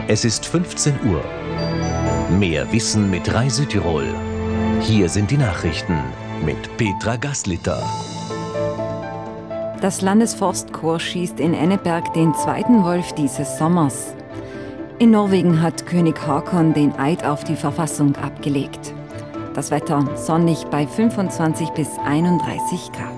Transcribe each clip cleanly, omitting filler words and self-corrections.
Es ist 15 Uhr. Mehr Wissen mit Rai Südtirol. Hier sind die Nachrichten mit Petra Gaslitter. Das Landesforstkorps schießt in Enneberg den zweiten Wolf dieses Sommers. In Norwegen hat König Haakon den Eid auf die Verfassung abgelegt. Das Wetter sonnig bei 25 bis 31 Grad.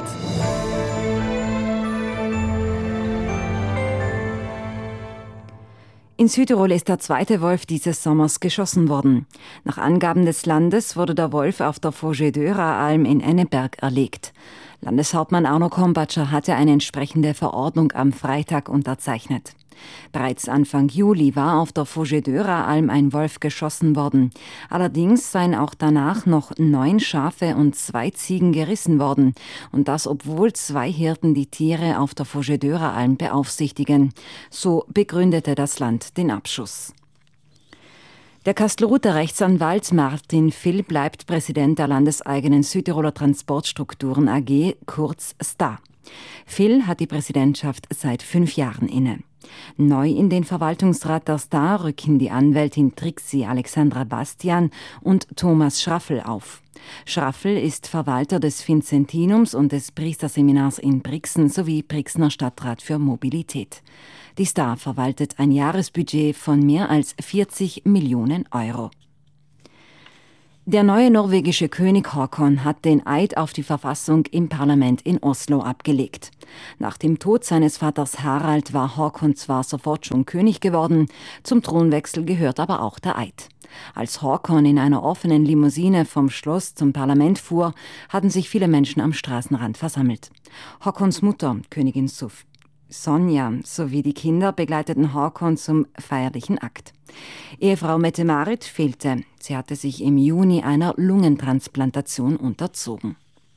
In Südtirol ist der zweite Wolf dieses Sommers geschossen worden. Nach Angaben des Landes wurde der Wolf auf der Fougedöra-Alm in Enneberg erlegt. Landeshauptmann Arno Krombacher hatte eine entsprechende Verordnung am Freitag unterzeichnet. Bereits Anfang Juli war auf der Fougedöra-Alm ein Wolf geschossen worden. Allerdings seien auch danach noch 9 Schafe und 2 Ziegen gerissen worden. Und das, obwohl 2 Hirten die Tiere auf der Fougedöra-Alm beaufsichtigen. So begründete das Land den Abschuss. Der Kastelruther Rechtsanwalt Martin Vill bleibt Präsident der landeseigenen Südtiroler Transportstrukturen AG, kurz STA. Vill hat die Präsidentschaft seit 5 Jahren inne. Neu in den Verwaltungsrat der STA rücken die Anwältin Trixi Alexandra Bastian und Thomas Schraffel auf. Schraffel ist Verwalter des Vincentinums und des Priesterseminars in Brixen sowie Brixener Stadtrat für Mobilität. Die STA verwaltet ein Jahresbudget von mehr als 40 Millionen Euro. Der neue norwegische König Haakon hat den Eid auf die Verfassung im Parlament in Oslo abgelegt. Nach dem Tod seines Vaters Harald war Haakon zwar sofort schon König geworden, zum Thronwechsel gehört aber auch der Eid. Als Haakon in einer offenen Limousine vom Schloss zum Parlament fuhr, hatten sich viele Menschen am Straßenrand versammelt. Haakons Mutter, Königin Sonja sowie die Kinder begleiteten Haakon zum feierlichen Akt. Ehefrau Mette-Marit fehlte. Sie hatte sich im Juni einer Lungentransplantation unterzogen.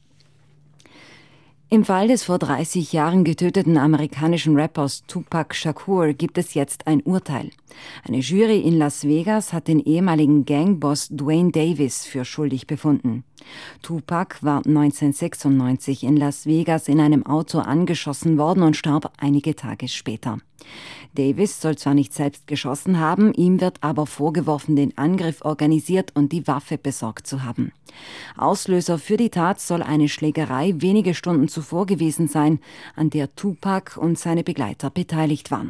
Im Fall des vor 30 Jahren getöteten amerikanischen Rappers Tupac Shakur gibt es jetzt ein Urteil. Eine Jury in Las Vegas hat den ehemaligen Gangboss Duane Davis für schuldig befunden. Tupac war 1996 in Las Vegas in einem Auto angeschossen worden und starb einige Tage später. Davis soll zwar nicht selbst geschossen haben, ihm wird aber vorgeworfen, den Angriff organisiert und die Waffe besorgt zu haben. Auslöser für die Tat soll eine Schlägerei wenige Stunden zuvor gewesen sein, an der Tupac und seine Begleiter beteiligt waren.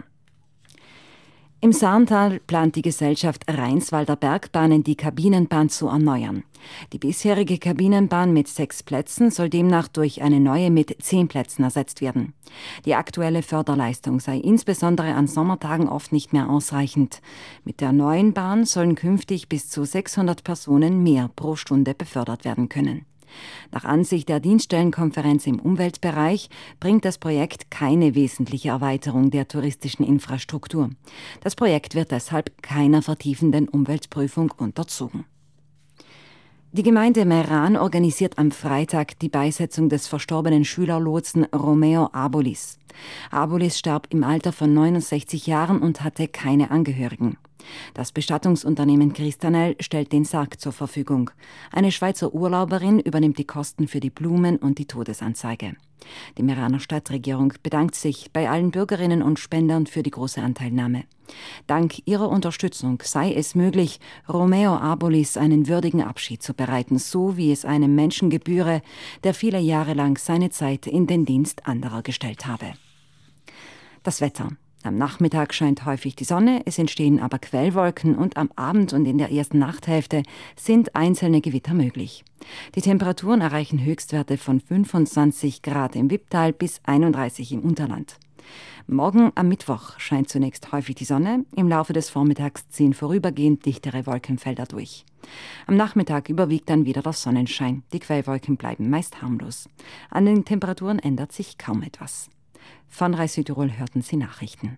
Im Sarntal plant die Gesellschaft Rheinswalder Bergbahnen, die Kabinenbahn zu erneuern. Die bisherige Kabinenbahn mit 6 Plätzen soll demnach durch eine neue mit 10 Plätzen ersetzt werden. Die aktuelle Förderleistung sei insbesondere an Sommertagen oft nicht mehr ausreichend. Mit der neuen Bahn sollen künftig bis zu 600 Personen mehr pro Stunde befördert werden können. Nach Ansicht der Dienststellenkonferenz im Umweltbereich bringt das Projekt keine wesentliche Erweiterung der touristischen Infrastruktur. Das Projekt wird deshalb keiner vertiefenden Umweltprüfung unterzogen. Die Gemeinde Meran organisiert am Freitag die Beisetzung des verstorbenen Schülerlotsen Romeo Abolis. Abolis starb im Alter von 69 Jahren und hatte keine Angehörigen. Das Bestattungsunternehmen Christanel stellt den Sarg zur Verfügung. Eine Schweizer Urlauberin übernimmt die Kosten für die Blumen und die Todesanzeige. Die Meraner Stadtregierung bedankt sich bei allen Bürgerinnen und Spendern für die große Anteilnahme. Dank ihrer Unterstützung sei es möglich, Romeo Abolis einen würdigen Abschied zu bereiten, so wie es einem Menschen gebühre, der viele Jahre lang seine Zeit in den Dienst anderer gestellt habe. Das Wetter. Am Nachmittag scheint häufig die Sonne, es entstehen aber Quellwolken und am Abend und in der ersten Nachthälfte sind einzelne Gewitter möglich. Die Temperaturen erreichen Höchstwerte von 25 Grad im Wipptal bis 31 im Unterland. Morgen am Mittwoch scheint zunächst häufig die Sonne, im Laufe des Vormittags ziehen vorübergehend dichtere Wolkenfelder durch. Am Nachmittag überwiegt dann wieder der Sonnenschein, die Quellwolken bleiben meist harmlos. An den Temperaturen ändert sich kaum etwas. Von Rai Südtirol hörten Sie Nachrichten.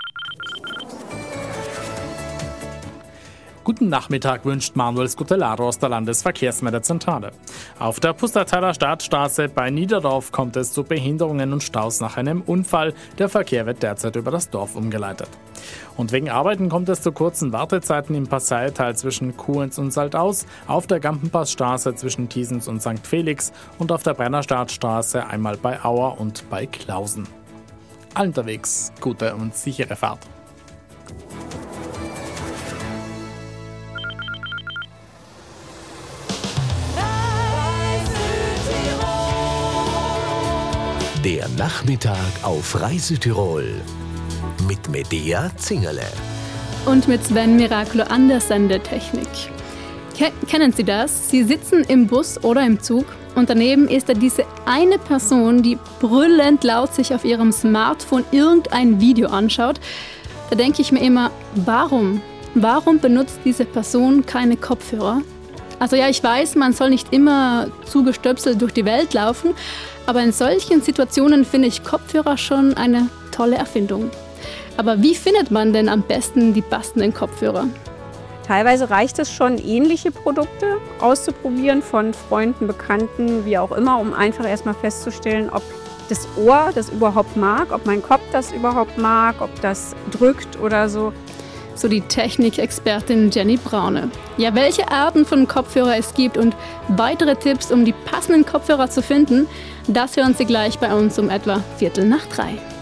Guten Nachmittag wünscht Manuel Scutellaro aus der Landesverkehrsmeldezentrale. Auf der Pustertaler Stadtstraße bei Niederdorf kommt es zu Behinderungen und Staus nach einem Unfall. Der Verkehr wird derzeit über das Dorf umgeleitet. Und wegen Arbeiten kommt es zu kurzen Wartezeiten im Passeital zwischen Kuhens und Saltaus, auf der Gampenpassstraße zwischen Thiesens und St. Felix und auf der Brennerstadtstraße einmal bei Auer und bei Klausen. Allen unterwegs gute und sichere Fahrt. Der Nachmittag auf Reisütirol mit Medea Zingerle. Und mit Sven Miraculo an der Sendetechnik. Kennen Sie das? Sie sitzen im Bus oder im Zug und daneben ist da diese eine Person, die brüllend laut sich auf ihrem Smartphone irgendein Video anschaut. Da denke ich mir immer, warum? Warum benutzt diese Person keine Kopfhörer? Also ja, ich weiß, man soll nicht immer zugestöpselt durch die Welt laufen, aber in solchen Situationen finde ich Kopfhörer schon eine tolle Erfindung. Aber wie findet man denn am besten die passenden Kopfhörer? Teilweise reicht es schon, ähnliche Produkte auszuprobieren von Freunden, Bekannten, wie auch immer, um einfach erstmal festzustellen, ob das Ohr das überhaupt mag, ob mein Kopf das überhaupt mag, ob das drückt oder so. So die Technikexpertin Jenny Braune. Ja, welche Arten von Kopfhörer es gibt und weitere Tipps, um die passenden Kopfhörer zu finden, das hören Sie gleich bei uns um etwa 2:45.